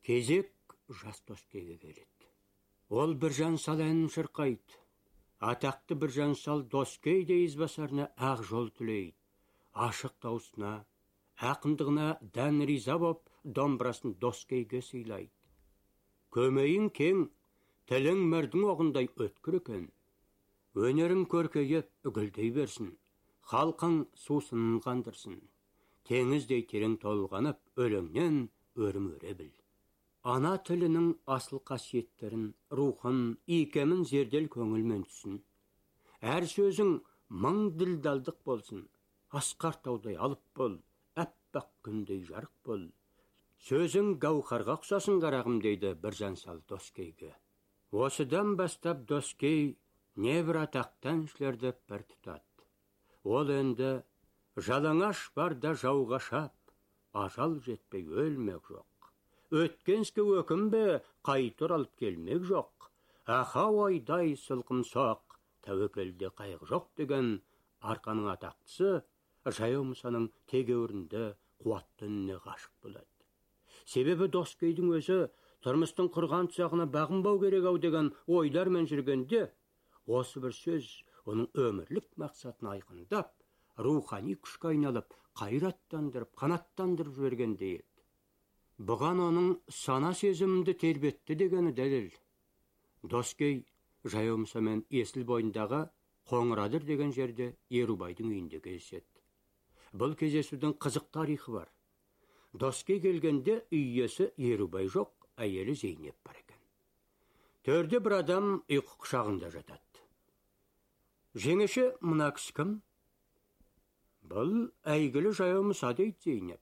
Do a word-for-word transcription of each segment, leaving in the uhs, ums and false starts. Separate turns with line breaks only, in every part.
Кезек жас Доскейге келеді. Ол Біржан Сал әнін шырқайды. Атақты Біржан Сал Доскей де ізбасарына ақ жол тілейді. Ашық даусына, ақындығына дән риза боп, домбырасын Доскейге сыйлайды. Көмейің кең, тілің мірдің оғындай өткір екен. Өнерің көркейіп, үгілдей берсін. Халқың сусынын қандырсын. Теңіздей терең толғанып, өлеңнен өрім өре біл. Ана тілінің асыл қасиеттерін, рухын, икемін зердел көңілмен түсін. Әр сөзің мың ділдалдық болсын. Асқар таудай алып бол, әппақ күндей жарық бол. Сөзің гауһарға ұқсасын қарағым дейді Біржан Сал Доскейге. Осыдан бастап Доскей небір атақтан әншілерді пір тұтады. Ол енді жалаңаш бар да жауға шап, ажал жетпей өлмек жоқ. Өткенскі өкінбе қайтыр алып келмек жоқ. Ақау айдай сылқымсақ, тәуекелде қайғы жоқ деген арқаның атақтысы Жаяу Мұсаның тегеурінде қуатты үніне ғашық болады. Себебі Доскейдің өзі тұрмыстың құрған тұсағына бағынбау керек ау деген ойлармен жүргенде, осы бір сөз оның өмірлік мақсатын айқындап, рухани күшке айналып, қайраттандырып, қанаттандырып жібергендей еді. Бұған оның сана сезімді тербетті дегені дәлел. Доскей Жаяу Мұсамен Есіл бойындағы Қоңырадыр деген жерде Ерубайдың үйінде кездеседі. Бұл кездесудің қызық тарихы бар. Доскей келгенде үй иесі Ерубай жоқ, әйелі Зейнеп бар екен. Төрде бір адам ұйқы құшағында жатады. Жеңеше, мына кісі кім? Бұл әйгілі Жаяу Мұса дейді Зейнеп.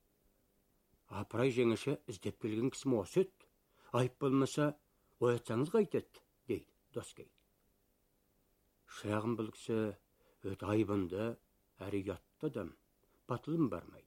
Апырай жеңеше, іздеп келген кісім осы еді. Айып болмаса, оятсаңыз қайтеді, дейді Доскей. Шырағым, бұл кісі өте айбынды, әрі ұятты адам, батылым бармайды.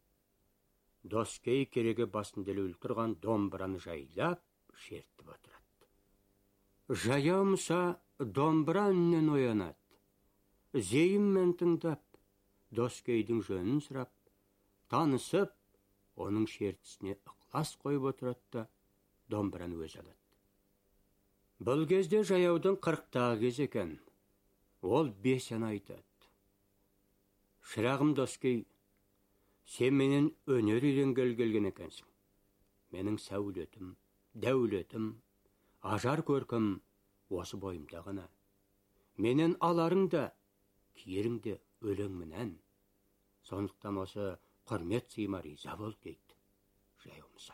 Доскей кереге басында өлі тұрған домбыраны жайлап, шертіп отырады. Жаяу Мұса домбыра үнінен оянады. Зейіммен тыңдап, Доскейдің жөнін сұрап, танысып, оның шертісіне ықлас қойып отырады да, домбыраны өз алады. Бұл кезде жаяудың қырықтағы кез екен. Ол бес ән айтады. Шырағым Доскей, сен менен өнер үйренгелі келген екенсің. Менің сәулетім, дәулетім, ажар көркім осы бойымда ғана. Менен аларың да, киерің де өлеңменен. Сондықтан осы құрмет сыйма риза бол дейді Жаяу Мұса.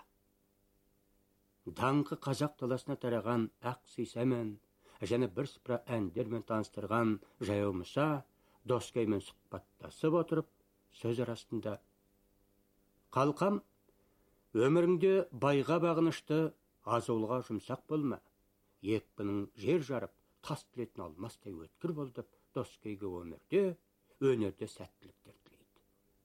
Даңқы қазақ даласына тараған ақ сыйсамен және бір сыпыра әндермен таныстырған Жаяу Мұса Доскеймен сұхбаттасып отырып, сөз арасында: қалқам, өміріңде байға бағынышты, азулға жұмсақ болма. Екпінің жер жарып, тас тілетін алмастай өткір бол деп, Доскейге өмірде, өнерде сәттіліктер тілейді.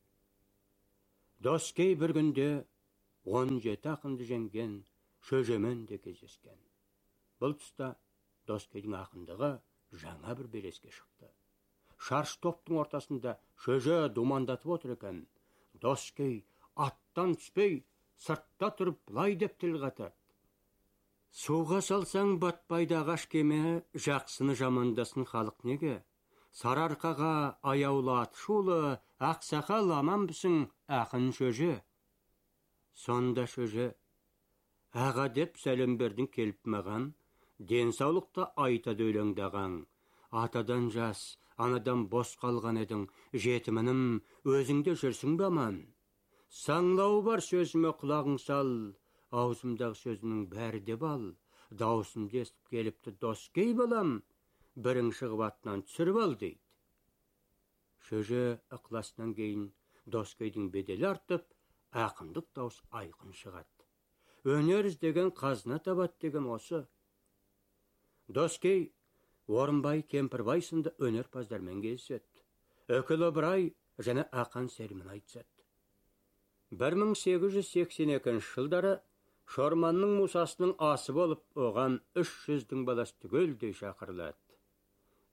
Доскей бір күнде он жеті ақынды жеңген Шөжемен де кездескен. Бұл тұста Доскейдің ақындығы жаңа бір белеске шықты. Шарш топтың ортасында Шөже думандатып отыр екен. Доскей аттан түспей, сыртта тұрып былай деп тіл қатады: суға салсаң батпайды ағаш кеме, жақсыны жамандасын халық неге? Сарыарқаға аяулы ат шулы, ақсақал аман бісің ақын Шөже. Сонда Шөже: аға деп сәлем бердің келіп маған, денсаулықта айтады өлеңдаған. Атадан жас, анадан бос қалған едің, жетімінім, өзіңде жүрсің бе аман? Саңлау бар сөзіме құлағың сал, аузымдағы сөзінің бәрі де бал. Даусымды естіп келіпті Доскей балам, бірің шығып атынан түсіріп ал дейді. Шөже ықыласынан кейін Доскейдің беделі артып, ақындық дауыс айқын шығады. Өнер іздеген қазына табады деген осы. Доскей Орынбай, Кемпірбай сынды өнерпаздармен кездеседі. Өкіл Ыбырай және Ақан Сермін айтысады. бір мың сегіз жүз сексен екінші жылдары Шорманның Мұсасының асы болып, оған үш жүздің баласы түгелдей шақырылады.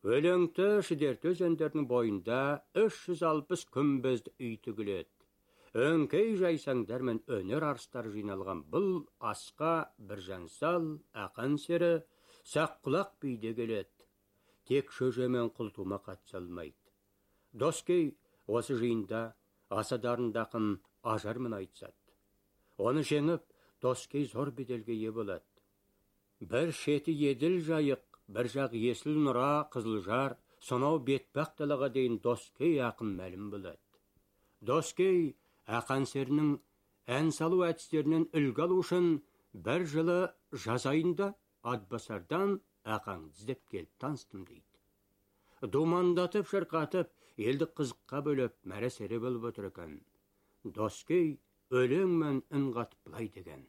Өлеңті Шідерті өзендерінің бойында үш жүз алпыс күмбезді үй тігіледі. Өңкей жайсаңдармен өнер арыстары жиналған бұл асқа Біржан Сал, Ақан сері, Саққұлақ биде келеді. Тек шөжемен құлтума қатсалмайды. Доскей осы жиында асадарындақын ажармен айтсады. Оны жеңіп, Доскей зор беделге ие болады. Бір шеті еділ жайық, бір жақ есіл нұра, қызылжар, сонау бетпақ далаға дейін Доскей ақын мәлім болады. Доскей Ақан серінің ән салу әдістерінен үлгі алу үшін бір жылы жаз айында Атбасардан Ақанды іздеп келіп таныстым дейді. Думандатып, шырқатып, елді қызыққа бөліп, мәресері болып отыр екен. Доскей өлеңмен үн қатып былай деген: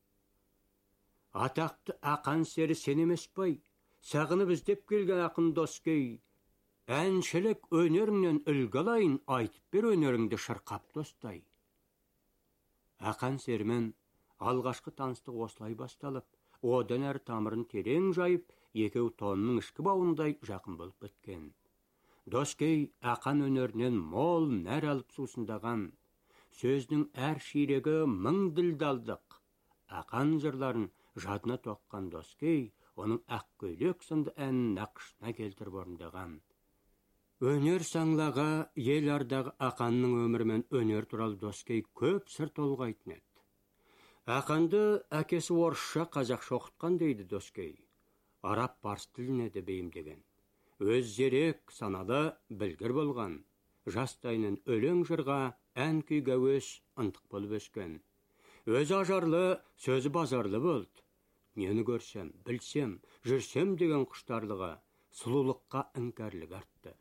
атақты Ақан сері сен емес пай, сағынып іздеп келген ақын Доскей, әншілік өнеріңнен үлгі алайын, айтып бер өнеріңді шырқап достай. Ақан серімен алғашқы таныстық осылай басталып, одан әрі тамырын терең жайып, екеу тонның ішкі бауындай жақын болып біткен. Доскей Ақан өнерінен мол нәр алып сусындаған, сөздің әр ширегі мың ділдалдық. Ақан жырларын жадына тоққан Доскей оның Ақкөйлек сынды әнін нақышына келтіріп орындаған. Өнер саңлаға ел ардағы Ақанның өмірі мен өнер туралы Доскей көп сыр толғайтын еді. Ақанды әкесі орысша, қазақша оқытқан дейді Доскей. Араб парсы тіліне де бейімдеген. Өз зерек, саналы, білгір болған. Жастайынан өлең жырға, ән күйге өз ынтық болып өскен. Өз ажарлы, сөзі базарлы болды. Нені көрсем, білсем, жүрсем деген құштарлығы, сұлулыққа іңкәрлік артты.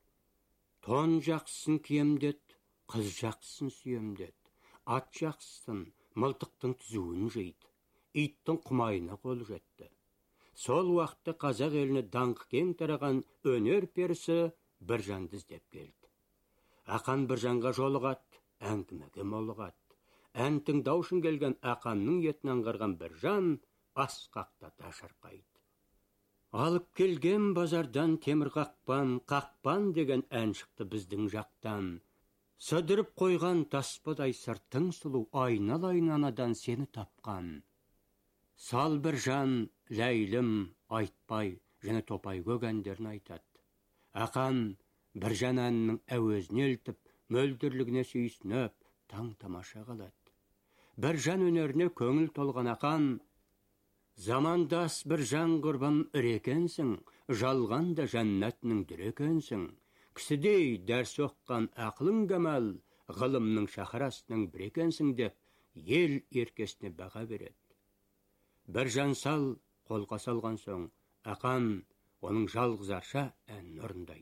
Тон жақсысын киемдет, қыз жақсысын сүйемдет. Ат жақсысын, мылтықтың түзуін жейді. Иттің құмайына қол жетті. Сол уақытта қазақ еліне даңқы кең тараған өнер перісі Біржанды іздеп келді. Ақан Біржанға жолығады, әңгімеге молығады. Ән тыңдаушын келген Ақанның етін аңғарған Біржан асқақтата шырқайды. Алып келген базардан темір қақпан, қақпан деген ән шықты біздің жақтан. Сыдырып қойған таспадай сыртың сұлу, айнал-айнан анадан сені тапқан. Сал Біржан, ләйлім, айтпай, және топай көк әндерін айтады. Ақан Біржан әнінің әуезіне елтіп, мөлдірлігіне сүйсініп, таң тамаша қалады. Біржан өнеріне көңіл толған Ақан: замандас Біржан құрбым үрекенсің, жалғанда жәннәтінің дүрекенсің. Кісідей дәрс оққан ақылың кәмәл, ғылымның шахарасының бір екенсің деп, ел еркесіне баға береді. Біржан Сал қолға салған соң, Ақан оның жалғызарша әнін орындайды.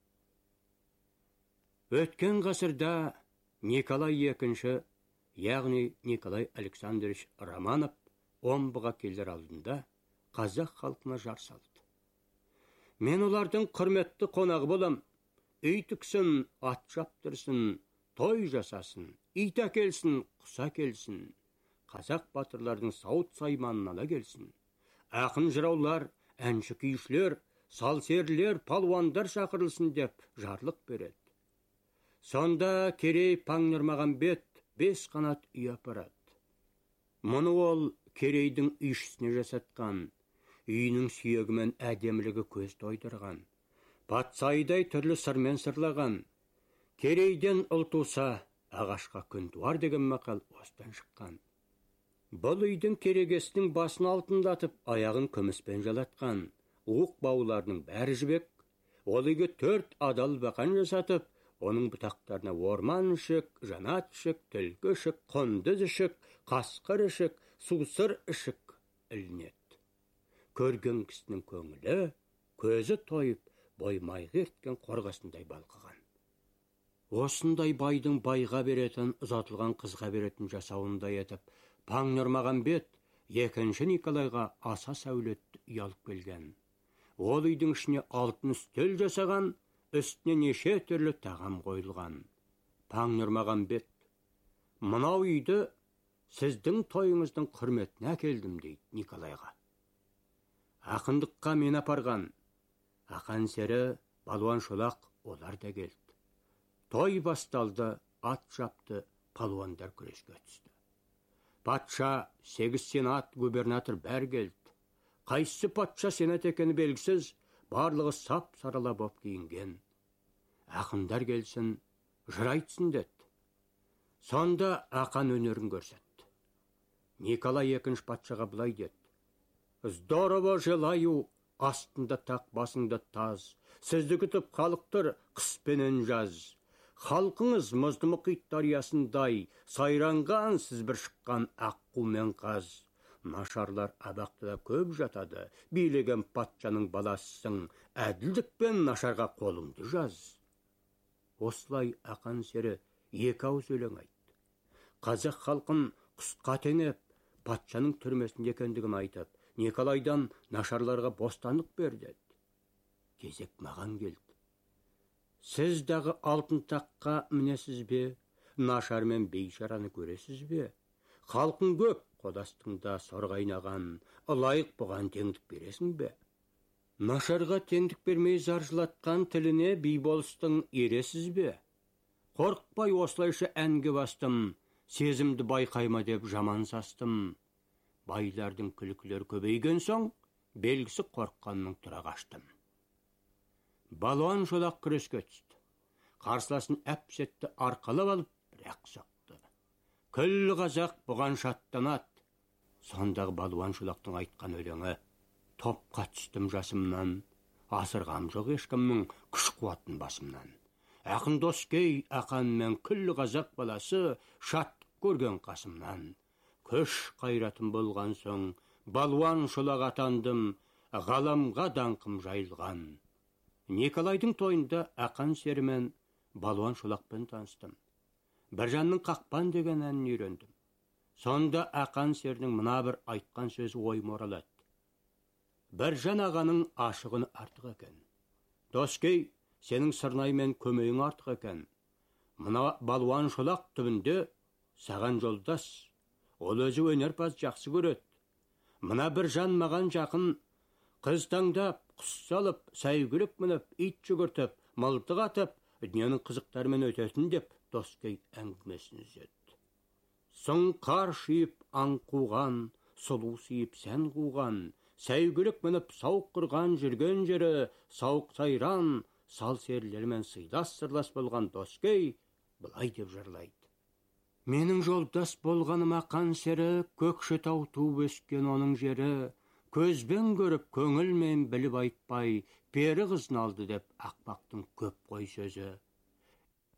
Өткен ғасырда Николай екінші, яғни Николай Александрович Романов Омбыға келер алдында қазақ халқына жар салды. Мен олардың құрметті қонағы болам. Үй тіксін, ат шаптырсын, той жасасын, ит әкелсін, құса келсін. Қазақ батырлардың сауыт сайманын ала келсін. Ақын жыраулар, әнші күйшілер, салсерлер, палуандар шақырылсын деп жарлық береді. Сонда Керей Паңнұрмағамбет бес қанат үй апарады. Мұны ол Керейдің үйшісіне жасатқан, үйінің сүйегімен әдемілігі көз тойдырған. Патсайдай түрлі сырмен сырлаған. Керейден ұл туса, ағашқа күн туар деген мақал осыдан шыққан. Бұл үйдің керегесінің басын алтындатып, аяғын күміспен жалатқан. Уық бауларының бәрі жібек. Ол үйге төрт адал бақан жасатып, оның бұтақтарына орман ішік, жанат ішік, түлкі ішік, құндыз ішік, қасқыр ішік, сусыр ішік ілінеді. Көрген кісінің көңілі, көзі тойып, боймайғы ерткен қорғасындай балқыған. Осындай байдың байға беретін, ұзатылған қызға беретін жасауындай етіп, Паңнұрмағамбет екінші Николайға аса сәулетті үй алып келген. Ол үйдің ішіне алтын үстел жасаған, үстіне неше түрлі тағам қойылған. Паңнұрмағамбет: мынау үйді сіздің тойыңыздың құрметіне әкелдім дейді Николайға. Ақындыққа мен апарған. Ақан сері, балуан шолақ олар да келді. Той басталды, ат жапты, палуандар күреске түсті. Патша, сегіз сенат, губернатор бәр келді. Қайсы патша сенат екені белгісіз, барлығы сап сарала боп киінген. Ақындар келсін, жыр айтсын деді. Сонда ақан өнерін көрсетті. Николай екінші патшаға былай деді: «Здорово желаю, астында тақ, басыңда таз. Сізді күтіп халықтыр қыспенен жаз. Халқыңыз мұзды мұхит дариясындай, сайранған сіз бір шыққан аққу мен қаз. Нашарлар абақтыда көп жатады, билеген патшаның баласысың, әділдікпен нашарға қолыңды жаз». Осылай ақан сері екі ауыз өлең айтты. Қазақ халқын құсқа теңеп, патшаның түрмесінде екендігін айтып, Николайдан нашарларға бостандық бер деді. Кезек маған келді. «Сіз дағы алтын таққа мінесіз бе? Нашар мен бейшараны көресіз бе? Халқың көп, қодастыңда сорғайнаған, лайық бұған теңдік бересің бе? Нашарға теңдік бермей заржылатқан тіліне бейболыстың ересіз бе? Қорықпай осылайша әнге бастым, сезімді байқайма деп жаман састым. Байлардың күлкілер көбейген соң, белгісі қорыққанның тұра қаштым». Балуан шолақ күреске түсті. Қарсыласын әпсетті арқалап алып, бірақ соқты. Күллі қазақ бұған шаттанады. Сондағы балуан шолақтың айтқан өлеңі: «Топқа түстім жасымнан, асырғам жоқ ешкімнің күш қуатын басымнан. Ақын Доскей ақан мен күллі қазақ баласы шаттық көрген қасымнан. Күш қайратым болған соң, балуан шолақ атандым, ғаламға даңқым жайылған». Николайдың тойында ақан серімен балуан шолақпен таныстым. Біржанның қақпан деген әнін үйрендім. Сонда ақан серінің мына бір айтқан сөзі ойыма оралады. Біржан ағаның ашығын артық екен. Доскей, сенің сырнаймен көмейің артық екен. Мына балуан шолақ түбінде саған жолдас, ол өзі өнерпаз жақсы көреді. Мына Біржан маған жақын, қыз таңдап, құс салып, сәйгүлік мініп, ит жүгіртіп, мылтық атып, дүниенің қызықтарымен өтетін деп Доскей әңгімесін үзеді. Сұңқар шиіп аң қуған, сұлу сиіп сән қуған, сәйгүлік мініп сауық құрған жүрген жері, сауық сайран, сал серілермен сыйлас сырлас болған Доскей былай деп жырлайды: «Менің жолдас болғаным ақан сері, Көкшетау туып өскен оның жері. Көзбен көріп, көңілмен біліп айтпай, пері қызын алды деп ақпақтың көп қой сөзі.